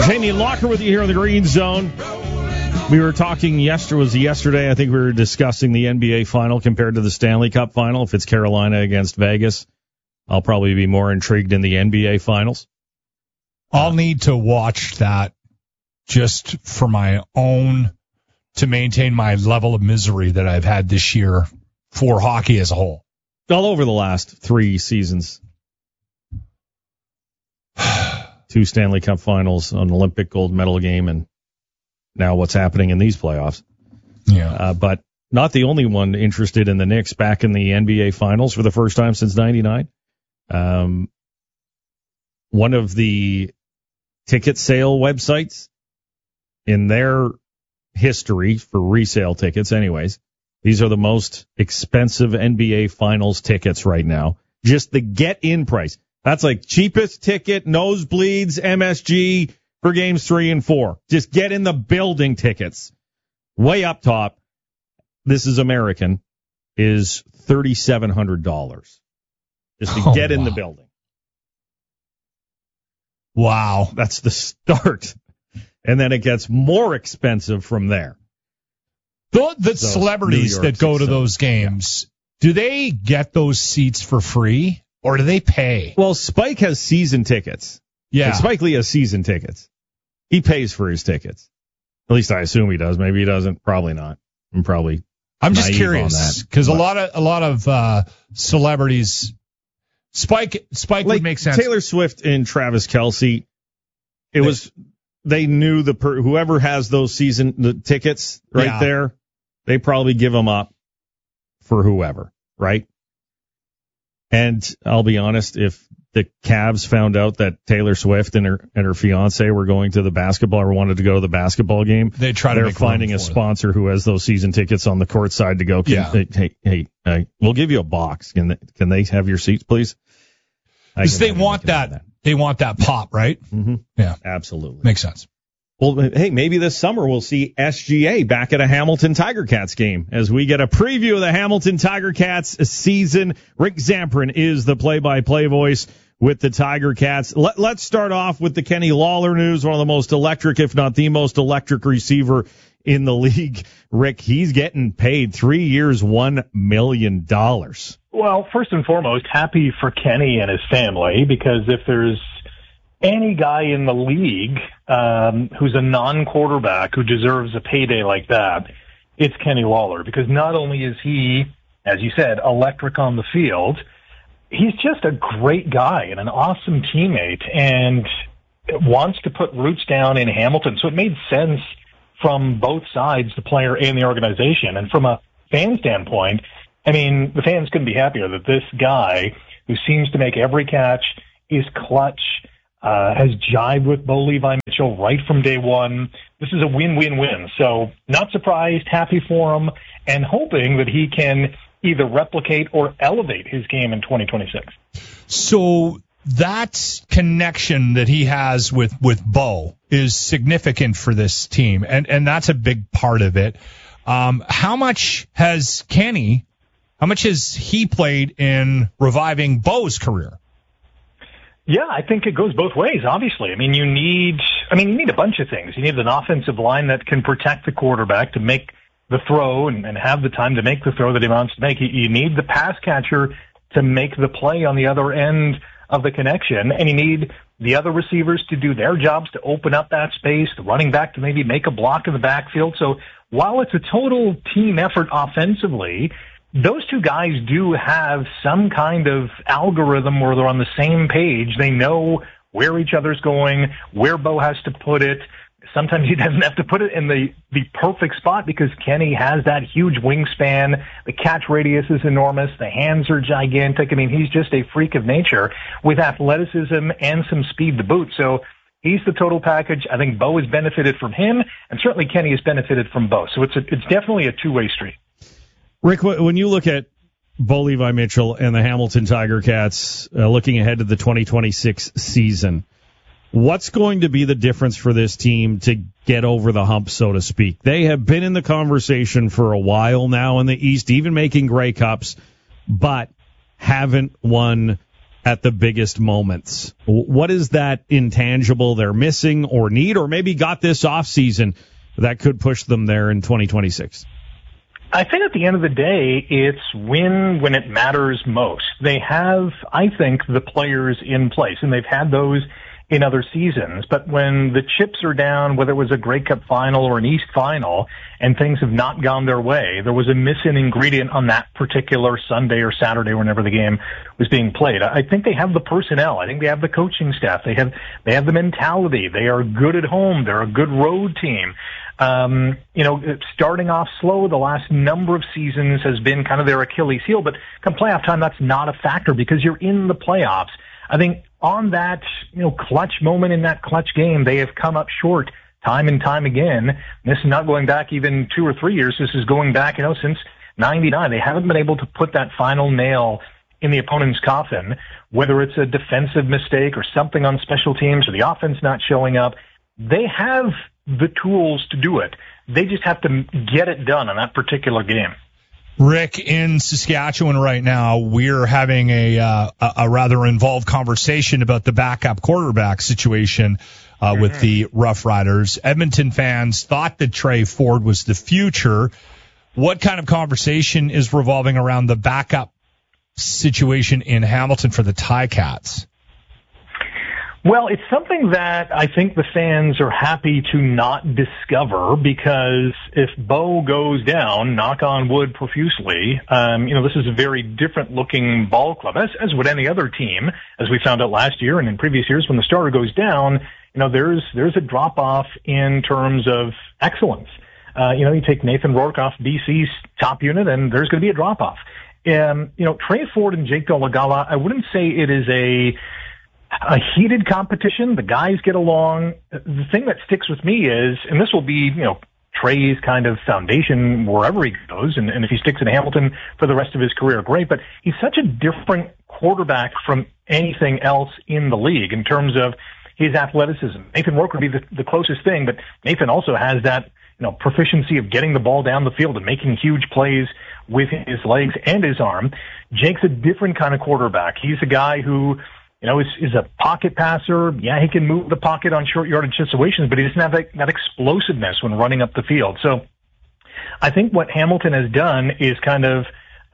Jamie Locker with you here on the Green Zone. We were talking yesterday. I think we were discussing the NBA final compared to the Stanley Cup final. If it's Carolina against Vegas, I'll probably be more intrigued in the NBA finals. I'll need to watch that just for my own, to maintain my level of misery that I've had this year for hockey as a whole. All over the last 3 seasons. 2 Stanley Cup finals, an Olympic gold medal game, and now what's happening in these playoffs. Yeah. But not the only one interested in the Knicks back in the NBA finals for the first time since 99. One of the ticket sale websites in their history for resale tickets anyways, these are the most expensive NBA finals tickets right now. Just the get-in price. That's like cheapest ticket, nosebleeds, MSG for games 3 and 4. Just get in the building tickets. Way up top, this is American, is $3,700 just to get in the building. Wow. That's the start. And then it gets more expensive from there. The celebrities that go to those games, do they get those seats for free? Or do they pay? Well, Spike has season tickets. Yeah. Like Spike Lee has season tickets. He pays for his tickets. At least I assume he does. Maybe he doesn't. Probably not. I'm just curious because a lot of celebrities, Spike like would make sense. Taylor Swift and Travis Kelce. They knew whoever has those the tickets there, they probably give them up for whoever, right? And I'll be honest, if the Cavs found out that Taylor Swift and her fiance were going to the basketball or wanted to go to the basketball game, they're finding a sponsor who has those season tickets on the court side to go. Hey, we'll give you a box. Can they have your seats, please? Because they want that. They want that pop, right? Mm-hmm. Yeah, absolutely. Makes sense. Well, hey, maybe this summer we'll see SGA back at a Hamilton Tiger Cats game as we get a preview of the Hamilton Tiger Cats season. Rick Zamperin is the play-by-play voice with the Tiger Cats. Let's start off with the Kenny Lawler news, one of the most electric, if not the most electric receiver in the league. Rick, he's getting paid 3 years, $1 million. Well, first and foremost, happy for Kenny and his family, because if there's any guy in the league who's a non-quarterback who deserves a payday like that, it's Kenny Lawler, because not only is he, as you said, electric on the field, he's just a great guy and an awesome teammate and wants to put roots down in Hamilton. So it made sense from both sides, the player and the organization. And from a fan standpoint, I mean, the fans couldn't be happier that this guy, who seems to make every catch, is clutch, has jived with Bo Levi Mitchell right from day one. This is a win-win-win. So not surprised, happy for him, and hoping that he can either replicate or elevate his game in 2026. So that connection that he has with Bo is significant for this team, and that's a big part of it. How much has he played in reviving Bo's career? Yeah, I think it goes both ways, obviously. I mean, you need a bunch of things. You need an offensive line that can protect the quarterback to make the throw and have the time to make the throw that he wants to make. You need the pass catcher to make the play on the other end of the connection, and you need the other receivers to do their jobs to open up that space, the running back to maybe make a block in the backfield. So while it's a total team effort offensively, those two guys do have some kind of algorithm where they're on the same page. They know where each other's going, where Bo has to put it. Sometimes he doesn't have to put it in the perfect spot because Kenny has that huge wingspan. The catch radius is enormous. The hands are gigantic. I mean, he's just a freak of nature with athleticism and some speed to boot. So he's the total package. I think Bo has benefited from him, and certainly Kenny has benefited from Bo. So it's definitely a two-way street. Rick, when you look at Bo Levi Mitchell and the Hamilton Tiger Cats looking ahead to the 2026 season, what's going to be the difference for this team to get over the hump, so to speak? They have been in the conversation for a while now in the East, even making Grey Cups, but haven't won at the biggest moments? What is that intangible they're missing or need, or maybe got this offseason that could push them there in 2026? I think at the end of the day, it's win when it matters most. They have, I think, the players in place, and they've had those in other seasons. But when the chips are down, whether it was a Grey Cup final or an East final, and things have not gone their way, there was a missing ingredient on that particular Sunday or Saturday, whenever the game was being played. I think they have the personnel. I think they have the coaching staff. They have the mentality. They are good at home. They're a good road team. Starting off slow the last number of seasons has been kind of their Achilles heel, but come playoff time, that's not a factor because you're in the playoffs. I think on that, clutch moment in that clutch game, they have come up short time and time again. This is not going back even 2 or 3 years. This is going back, since 99. They haven't been able to put that final nail in the opponent's coffin, whether it's a defensive mistake or something on special teams or the offense not showing up. They have the tools to do it. They just have to get it done on that particular game. Rick, in Saskatchewan right now, we're having a rather involved conversation about the backup quarterback situation with the Rough Riders. Edmonton fans thought that Trey Ford was the future. What kind of conversation is revolving around the backup situation in Hamilton for the Ticats? Well, it's something that I think the fans are happy to not discover because if Bo goes down, knock on wood profusely, this is a very different looking ball club, as would any other team, as we found out last year and in previous years when the starter goes down, there's a drop off in terms of excellence. You take Nathan Rourke off BC's top unit and there's going to be a drop off. Trey Ford and Jake Dolegala, I wouldn't say it is a heated competition. The guys get along. The thing that sticks with me is, and this will be, Trey's kind of foundation wherever he goes, and if he sticks in Hamilton for the rest of his career, great, but he's such a different quarterback from anything else in the league in terms of his athleticism. Nathan Rourke would be the closest thing, but Nathan also has that, proficiency of getting the ball down the field and making huge plays with his legs and his arm. Jake's a different kind of quarterback. He's a guy who, is a pocket passer. Yeah, he can move the pocket on short yardage situations, but he doesn't have that explosiveness when running up the field. So I think what Hamilton has done is kind of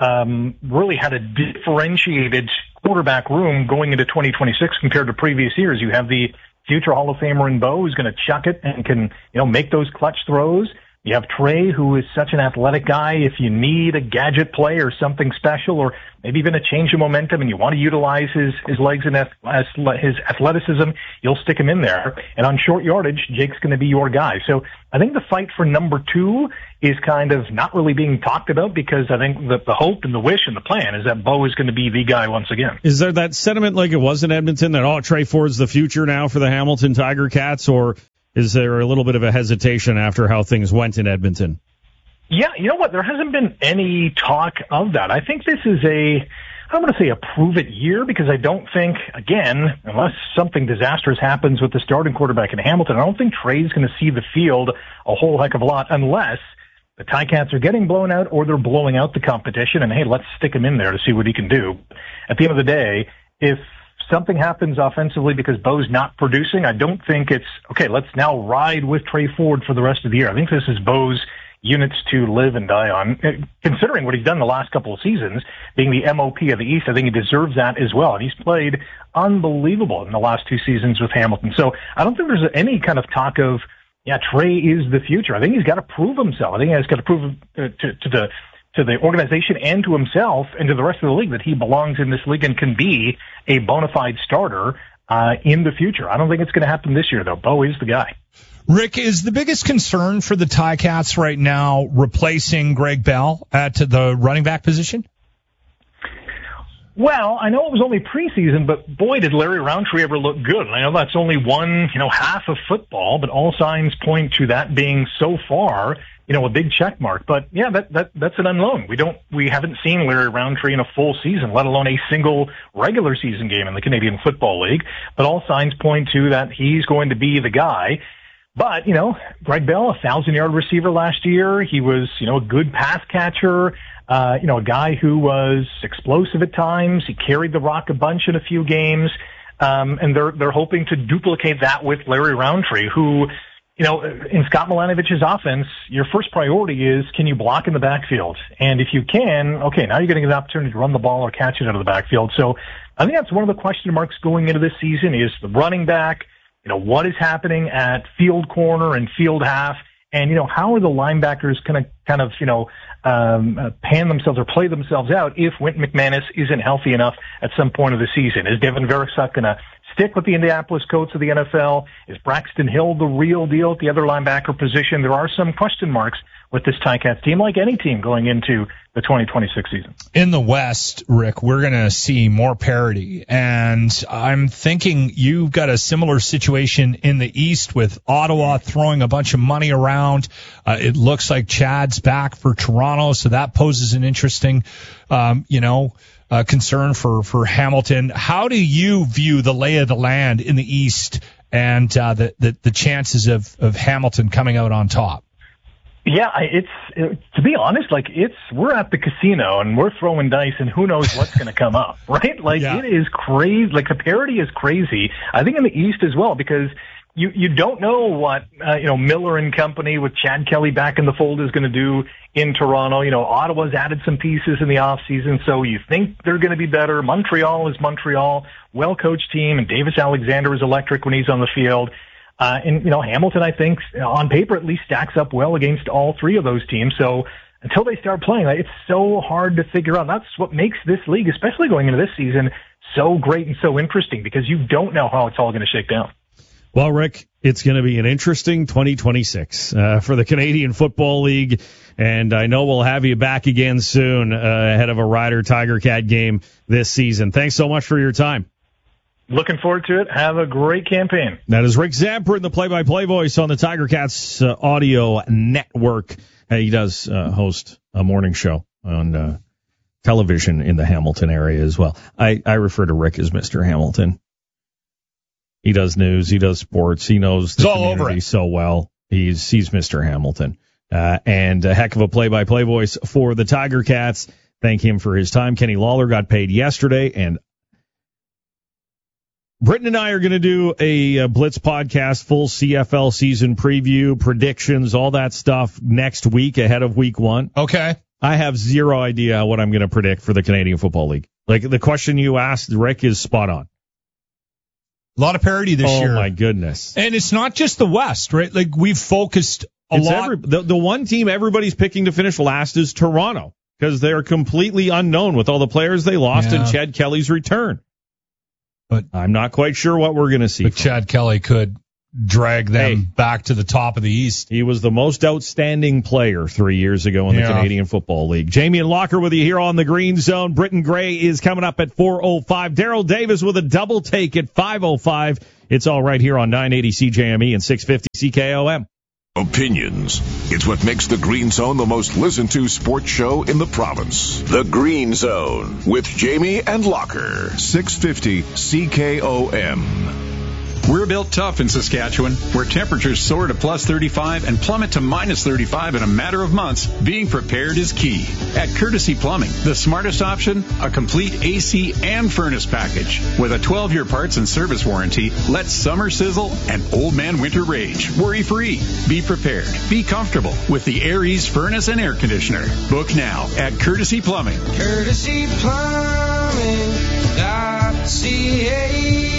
really had a differentiated quarterback room going into 2026 compared to previous years. You have the future Hall of Famer in Bo who's going to chuck it and can, make those clutch throws. You have Trey, who is such an athletic guy. If you need a gadget play or something special, or maybe even a change of momentum, and you want to utilize his legs and his athleticism, you'll stick him in there. And on short yardage, Jake's going to be your guy. So I think the fight for number 2 is kind of not really being talked about because I think the hope and the wish and the plan is that Bo is going to be the guy once again. Is there that sentiment like it was in Edmonton that, Trey Ford's the future now for the Hamilton Tiger Cats, or is there a little bit of a hesitation after how things went in Edmonton? Yeah, you know what? There hasn't been any talk of that. I think this is I don't want to say a prove-it year because I don't think, again, unless something disastrous happens with the starting quarterback in Hamilton, I don't think Trey's going to see the field a whole heck of a lot unless the Ticats are getting blown out or they're blowing out the competition and, hey, let's stick him in there to see what he can do. At the end of the day, if something happens offensively because Bo's not producing, I don't think it's, okay, let's now ride with Trey Ford for the rest of the year. I think this is Bo's units to live and die on. Considering what he's done the last couple of seasons, being the MOP of the East, I think he deserves that as well. And he's played unbelievable in the last 2 seasons with Hamilton. So I don't think there's any kind of talk of, Trey is the future. I think he's got to prove himself. I think he's got to prove to the organization and to himself and to the rest of the league that he belongs in this league and can be a bona fide starter in the future. I don't think it's going to happen this year, though. Bo is the guy. Rick, is the biggest concern for the Ticats right now replacing Greg Bell at the running back position? Well, I know it was only preseason, but boy, did Larry Roundtree ever look good. And I know that's only one, half of football, but all signs point to that being so far, a big check mark. But yeah, that's an unknown. We haven't seen Larry Roundtree in a full season, let alone a single regular season game in the Canadian Football League. But all signs point to that he's going to be the guy. But, Greg Bell, 1,000-yard receiver last year. He was, a good pass catcher. A guy who was explosive at times. He carried the rock a bunch in a few games. And they're hoping to duplicate that with Larry Roundtree, who, in Scott Milanovich's offense, your first priority is, can you block in the backfield? And if you can, okay, now you're getting an opportunity to run the ball or catch it out of the backfield. So I think that's one of the question marks going into this season is the running back, what is happening at field corner and field half, and, how are the linebackers going to kind of, pan themselves or play themselves out if Wynton McManus isn't healthy enough at some point of the season? Is Devin Verasuk going to stick with the Indianapolis Colts of the NFL? Is Braxton Hill the real deal at the other linebacker position? There are some question marks with this Ticats team, like any team going into the 2026 season. In the West, Rick, we're going to see more parity, and I'm thinking you've got a similar situation in the East with Ottawa throwing a bunch of money around. It looks like Chad's back for Toronto, so that poses an interesting, concern for Hamilton. How do you view the lay of the land in the East and the chances of Hamilton coming out on top? Yeah, to be honest, we're at the casino and we're throwing dice and who knows what's going to come up, right? It is crazy. The parity is crazy. I think in the East as well, because you don't know what, Miller and company with Chad Kelly back in the fold is going to do in Toronto. Ottawa's added some pieces in the off season, so you think they're going to be better. Montreal is Montreal, well-coached team, and Davis Alexander is electric when he's on the field. Hamilton, I think, on paper at least, stacks up well against all three of those teams. So until they start playing, it's so hard to figure out. That's what makes this league, especially going into this season, so great and so interesting, because you don't know how it's all going to shake down. Well, Rick, it's going to be an interesting 2026 for the Canadian Football League, and I know we'll have you back again soon ahead of a Rider Tiger Cat game this season. Thanks so much for your time. Looking forward to it. Have a great campaign. That is Rick Zamperin, the play-by-play voice on the Tiger Cats audio network. He does host a morning show on television in the Hamilton area as well. I refer to Rick as Mr. Hamilton. He does news. He does sports. He knows the community so well. He's Mr. Hamilton. And a heck of a play-by-play voice for the Tiger Cats. Thank him for his time. Kenny Lawler got paid yesterday, and Britton and I are going to do a Blitz podcast, full CFL season preview, predictions, all that stuff next week ahead of week one. Okay. I have zero idea what I'm going to predict for the Canadian Football League. The question you asked, Rick, is spot on. A lot of parity this year. Oh, my goodness. And it's not just the West, right? We've focused a lot. The one team everybody's picking to finish last is Toronto, because they're completely unknown with all the players they lost in Chad Kelly's return. But I'm not quite sure what we're going to see. But Chad Kelly could drag them back to the top of the East. He was the most outstanding player 3 years ago in the Canadian Football League. Jamie and Locker with you here on the Green Zone. Britton Gray is coming up at 4:05. Daryl Davis with a double take at 5:05. It's all right here on 980 CJME and 650 CKOM. Opinions. It's what makes the Green Zone the most listened to sports show in the province. The Green Zone with Jamie and Locker. 650 CKOM. We're built tough in Saskatchewan, where temperatures soar to plus 35 and plummet to minus 35 in a matter of months. Being prepared is key. At Courtesy Plumbing, the smartest option, a complete AC and furnace package. With a 12-year parts and service warranty, let summer sizzle and old man winter rage. Worry-free. Be prepared. Be comfortable with the Aries furnace and air conditioner. Book now at Courtesy Plumbing. CourtesyPlumbing.ca.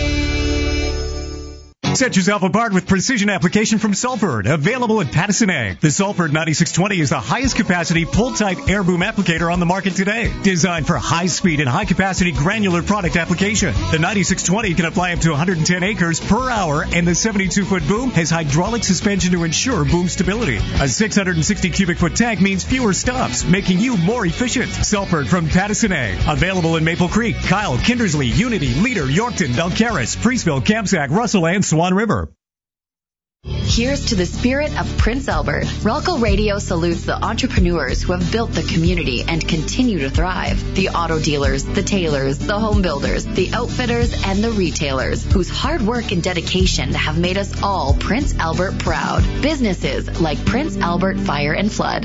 Set yourself apart with precision application from Salford, available at Pattison Ag. The Salford 9620 is the highest capacity pull-type air boom applicator on the market today. Designed for high speed and high capacity granular product application. The 9620 can apply up to 110 acres per hour, and the 72-foot boom has hydraulic suspension to ensure boom stability. A 660 cubic foot tank means fewer stops, making you more efficient. Salford from Pattison Ag. Available in Maple Creek, Kyle, Kindersley, Unity, Leader, Yorkton, Belcaris, Priestville, Kamsack, Russell, and Swan River. Here's to the spirit of Prince Albert. Ralco Radio salutes the entrepreneurs who have built the community and continue to thrive. The auto dealers, the tailors, the home builders, the outfitters, and the retailers whose hard work and dedication have made us all Prince Albert proud. Businesses like Prince Albert Fire and Flood.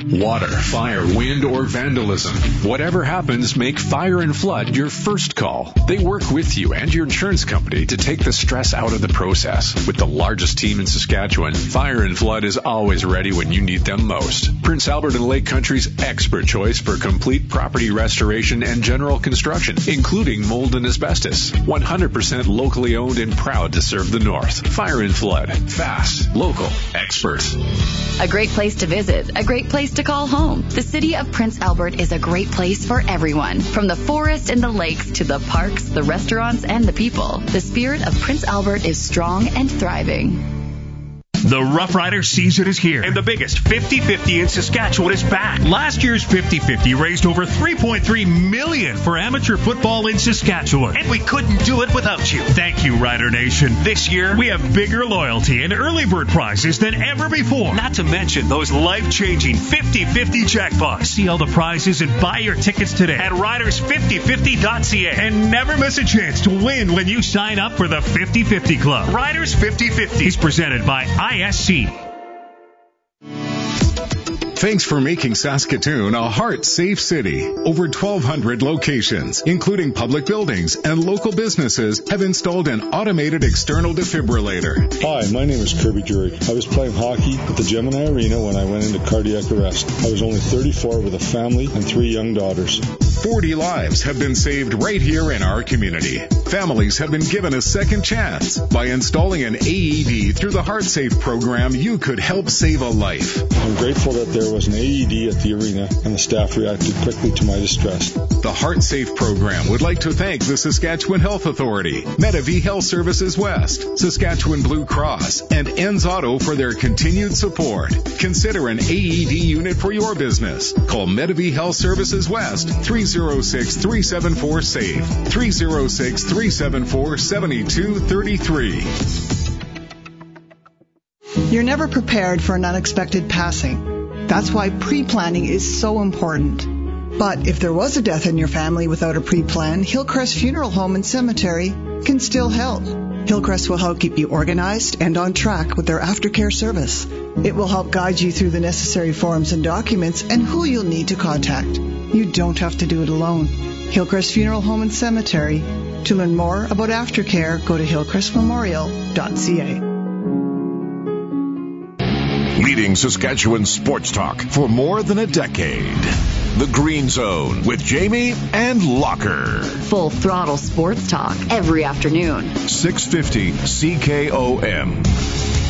Water, fire, wind, or vandalism. Whatever happens, make Fire and Flood your first call. They work with you and your insurance company to take the stress out of the process. With the largest team in Saskatchewan, Fire and Flood is always ready when you need them most. Prince Albert and Lake Country's expert choice for complete property restoration and general construction, including mold and asbestos. 100% locally owned and proud to serve the North. Fire and Flood. Fast, local, expert. A great place to visit, a great place to call home. The city of Prince Albert is a great place for everyone. From the forest and the lakes to the parks, the restaurants, and the people. The spirit of Prince Albert is strong and thriving. The Rough Rider season is here, and the biggest 50-50 in Saskatchewan is back. Last year's 50-50 raised over $3.3 million for amateur football in Saskatchewan, and we couldn't do it without you. Thank you, Rider Nation. This year, we have bigger loyalty and early bird prizes than ever before. Not to mention those life-changing 50-50 jackpots. See all the prizes and buy your tickets today at riders5050.ca, and never miss a chance to win when you sign up for the 50-50 Club. Riders 50-50 is presented by ISC. Thanks for making Saskatoon a heart-safe city. Over 1,200 locations, including public buildings and local businesses, have installed an automated external defibrillator. Hi, my name is Kirby Drury. I was playing hockey at the Gemini Arena when I went into cardiac arrest. I was only 34 with a family and 3 young daughters. 40 lives have been saved right here in our community. Families have been given a second chance. By installing an AED through the HeartSafe program, you could help save a life. I'm grateful that there was an AED at the arena and the staff reacted quickly to my distress. The HeartSafe program would like to thank the Saskatchewan Health Authority, Medavie Health Services West, Saskatchewan Blue Cross, and Enns Auto for their continued support. Consider an AED unit for your business. Call Medavie Health Services West 306-374-SAFE, 306-374-7233. You're never prepared for an unexpected passing. That's why pre-planning is so important. But if there was a death in your family without a pre-plan, Hillcrest Funeral Home and Cemetery can still help. Hillcrest will help keep you organized and on track with their aftercare service. It will help guide you through the necessary forms and documents and who you'll need to contact. You don't have to do it alone. Hillcrest Funeral Home and Cemetery. To learn more about aftercare, go to hillcrestmemorial.ca. Leading Saskatchewan sports talk for more than a decade. The Green Zone with Jamie and Locker. Full throttle sports talk every afternoon. 650 CKOM.